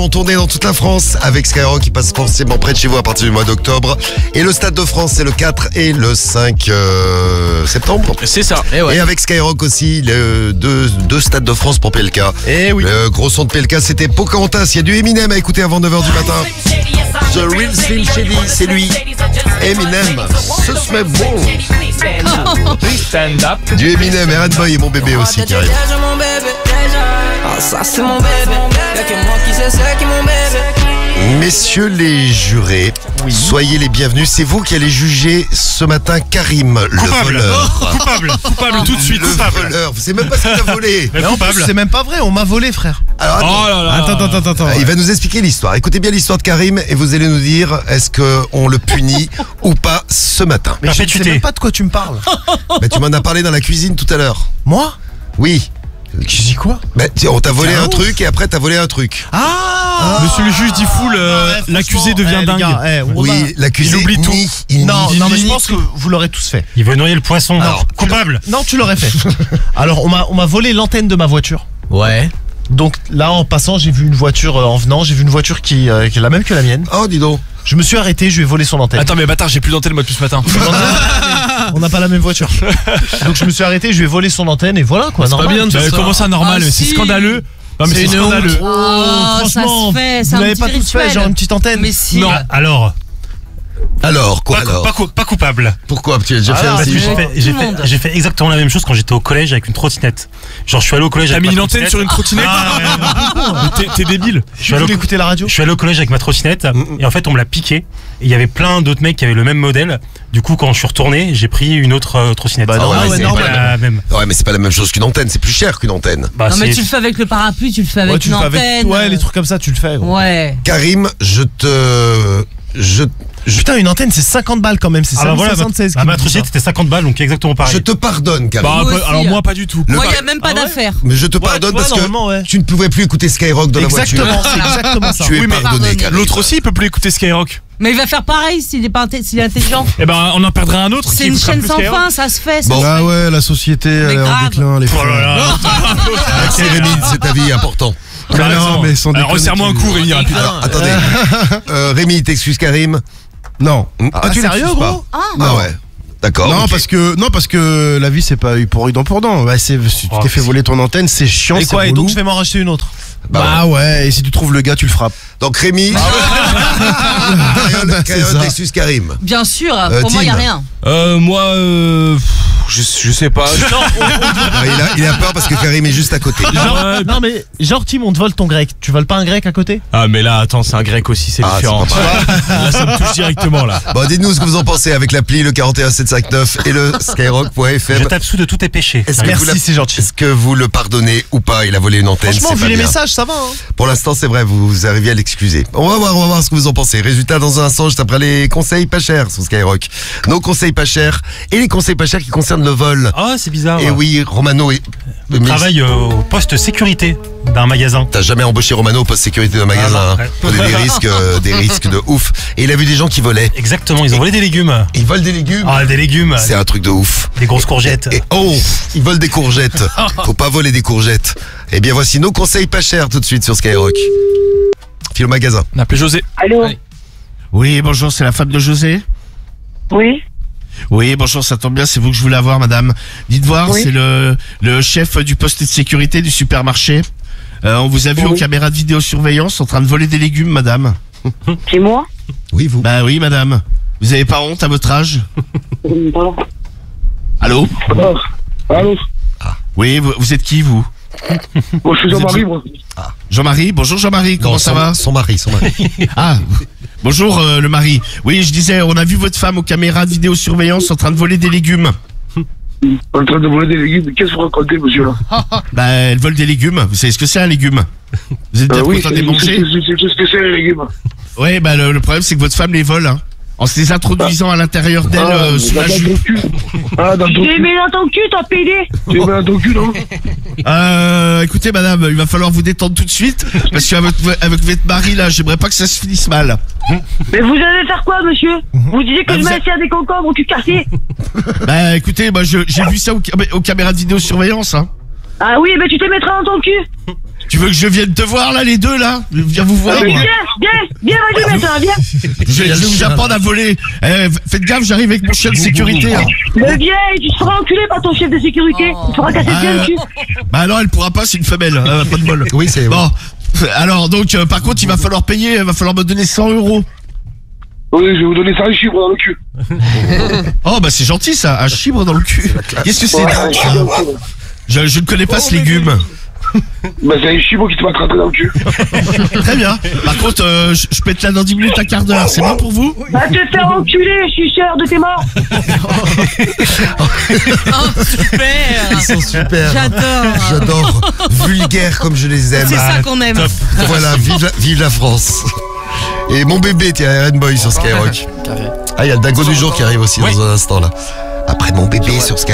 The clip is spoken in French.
en tournée dans toute la France avec Skyrock qui passe forcément près de chez vous à partir du mois d'octobre. Et le Stade de France, c'est le 4 et le 5 septembre. C'est ça. Et Et avec Skyrock aussi, deux Stades de France pour PLK. Et oui. Le gros son de PLK, c'était Pocahontas. Il y a du Eminem à écouter avant 9h du matin. The Real Slim Shady, c'est lui. Eminem, ce serait bon. Stand up. Du Eminem, Aaron Boy et mon bébé aussi qui arrive. Ça c'est mon bébé, y'a que moi qui sais c'est qui mon bébé. Messieurs les jurés, soyez les bienvenus. C'est vous qui allez juger ce matin Karim, le voleur. Coupable tout de suite, Le coupable. voleur, vous savez même pas ce qu'il a volé. Mais coupable. C'est même pas vrai, on m'a volé, frère. Alors, Oh là là. Attends. il va nous expliquer l'histoire. Écoutez bien l'histoire de Karim et vous allez nous dire est-ce qu'on le punit ou pas ce matin. Mais je sais Perpétuité. même pas de quoi tu me parles. Bah, tu m'en as parlé dans la cuisine tout à l'heure. Moi? Oui. Tu dis quoi? Bah, on t'a volé C'est un un ouf. truc et après t'as volé un truc. Monsieur le juge dit full, l'accusé devient dingue. Oui, l'accusé Il oublie tout. Non, Il mais je nie pense que vous l'aurez tous fait. Il veut noyer le poisson. Alors, coupable. Non, tu l'aurais fait. Alors, on m'a volé l'antenne de ma voiture. Ouais. Donc là, en passant, j'ai vu une voiture, en venant, j'ai vu une voiture qui est la même que la mienne. Oh, dis donc. Je me suis arrêté, je lui ai volé son antenne. Attends, mais bâtard, j'ai plus d'antenne moi depuis ce matin. On n'a pas la même voiture. Donc je me suis arrêté, je lui ai volé son antenne et voilà quoi. C'est pas normal. bien de faire ça. Comment ça normal? Ah, C'est si. scandaleux. Non mais c'est une scandaleux. honte. Oh, ça Franchement, se fait, c'est vous un n'avez petit pas tous fait, rituel. genre une petite antenne. Mais si. Non. Alors, quoi alors Pas coupable. Pourquoi tu as déjà fait un Parce que tout le j'ai fait exactement la même chose quand j'étais au collège avec une trottinette. Genre je suis allé au collège T'as avec mis ma une antenne sur une trottinette. Mais t'es débile. Je voulais écouter la radio. Je suis allé au collège avec ma trottinette et en fait on me l'a piqué. Et il y avait plein d'autres mecs qui avaient le même modèle. Du coup quand je suis retourné, j'ai pris une autre trottinette. Bah, normal, c'est c'est pas pas la même. Ouais, mais c'est pas la même chose qu'une antenne, c'est plus cher qu'une antenne. Bah, Non, mais c'est- tu le fais avec le parapluie, tu le fais Ouais, avec tu une le fais avec. antenne. Ouais, les trucs comme ça, tu le fais. Gros. Ouais. Karim, Putain, une antenne, c'est 50 balles quand même. C'est Ah bah voilà, 76. ma trottinette c'était 50 balles donc exactement pareil. je te pardonne, Karim. Bah, Moi aussi, alors hein. moi pas du tout. Le Moi, il n'y a par- même pas d'affaire. Mais je te Ouais, pardonne tu vois, parce que normalement, ouais. tu ne pouvais plus écouter Skyrock dans Exactement, la voiture. c'est exactement ça. Tu es Oui, mais pardonné, pardonne. Karim. L'autre aussi il peut plus écouter Skyrock. Mais il va faire pareil s'il est intelligent. Eh ben on en perdrait un autre. C'est qui une écoutera chaîne plus sans Skyrock. fin, ça se fait. Bon. ça se fait. ouais, la société, elle est en grave. déclin, les Oh là là. Merci Rémi, c'est ta vie important. T'as raison. mais sans Alors déconner, resserre-moi un tu- coup Rémi rapide. Alors, attendez. Rémi, t'excuses Karim? Non. Ah, tu sérieux, l'excuses gros? pas. Ah ouais. D'accord. Non, ok. parce que la vie c'est pas eu pour dent pour dent. Ouais, si tu t'es fait voler ton antenne, c'est chiant. Et quoi, c'est et relou. donc je vais m'en racheter une autre. Bah ouais, et si tu trouves le gars, tu le frappes. Donc Rémi, C'est ça. t'excuses Karim. Bien sûr, pour moi, il n'y a Tim. rien. Moi je sais pas. Ah, il a peur parce que Karim est juste à côté. Non mais genre Tim, on te vole ton grec. Tu voles pas un grec à côté? Ah mais là attends c'est un grec aussi c'est Ah, différent. c'est pas Là ça me touche directement là. Bon, dites-nous ce que vous en pensez avec l'appli, le 41759 et le skyrock.fm. Je t'absous de tous tes péchés. Est-ce que, Merci, vous c'est gentil. est-ce que vous le pardonnez ou pas? Il a volé une antenne, Franchement, c'est vu pas les bien. messages, ça va. Hein. Pour l'instant, c'est vrai, vous arrivez à l'excuser. On va voir ce que vous en pensez. Résultat, dans un instant, juste après les conseils pas chers sur Skyrock. Nos conseils pas chers et les conseils pas chers qui concernent le vol. Ah c'est bizarre. Et oui, Romano Je travaille au poste sécurité d'un magasin. T'as jamais embauché Romano au poste sécurité d'un magasin. non, hein. ouais. Prenez des risques de ouf. Et il a vu des gens qui volaient. Exactement, ils ont volé des légumes. Ils volent des légumes. Ah des légumes, C'est un truc de ouf. des grosses courgettes. Et oh, ils volent des courgettes. Faut pas voler des courgettes. Eh bien, voici nos conseils pas chers tout de suite sur Skyrock. File au magasin. On a appelé José. Allô? Allez. Oui, bonjour, c'est la femme de José. Oui? Oui, bonjour, ça tombe bien, c'est vous que je voulais avoir, madame. Dites voir, Oui. c'est le chef du poste de sécurité du supermarché. On vous a vu aux Oui. caméras de vidéosurveillance en train de voler des légumes, madame. C'est moi? Oui, vous. Bah oui, madame. Vous avez pas honte à votre âge? Pardon. Allô? Allô? Oui, vous êtes qui, vous? Moi, je suis Jean-Marie, moi. Jean-Marie? Bonjour Jean-Marie, comment Non, ça son- va? Son mari. Ah, bonjour le mari. Oui, je disais, on a vu votre femme aux caméras de vidéosurveillance en train de voler des légumes. En train de voler des légumes. Qu'est-ce que vous racontez, monsieur, là? Bah, elle vole des légumes. Vous savez ce que c'est un légume? Vous êtes bien Oui, content de les manger? qu'est-ce que c'est, les légumes? Ouais, bah le problème c'est que votre femme les vole, hein, en se les introduisant à l'intérieur d'elle sous la dans jupe. ton cul. Ah, dans ton Tu les cul. mets dans ton cul, t'as pédé. Tu les mets dans ton cul, non? Écoutez madame, il va falloir vous détendre tout de suite, parce qu'avec votre mari là, j'aimerais pas que ça se finisse mal. Mais vous allez faire quoi, monsieur? Vous disiez que Bah, je vous m'assieds à des concombres au cul cassé. Bah écoutez, j'ai vu ça aux caméras de vidéosurveillance, hein. Ah oui, ben tu te mettras dans ton cul. Tu veux que je vienne te voir là, les deux là? Viens vous voir. Viens, Moi. viens, vas-y maintenant, viens. Je vais vous apprendre à voler. Faites gaffe, j'arrive avec mon chien de sécurité. Hein. Mais viens, tu te feras enculer par ton chef de sécurité. Tu te feras casser le cul. Bah non, elle pourra pas, c'est une femelle. Pas de bol. Oui, c'est Bon. Alors donc, par contre, il va falloir payer. Il va falloir me donner 100 €. Oui, je vais vous donner ça un chibre dans le cul. Oh bah c'est gentil ça, un chibre dans le cul. Qu'est-ce que c'est? Ouais, un chibre dans le cul. Je ne connais pas ce légume. Bah, c'est un chibre qui te va te rentrer dans le cul. Très bien. Par contre, je peux être là dans 10 minutes, un quart d'heure. C'est bon pour vous? Va te faire enculer, suceur de tes morts. Oh, super. Ils sont super. J'adore. Vulgaires comme je les aime. C'est ça qu'on aime. Voilà, vive la France. Et mon bébé, tiens, Red Boy sur Skyrock. Ah, il y a le dingo du jour qui arrive aussi dans un instant là. Après mon bébé sur Skyrock.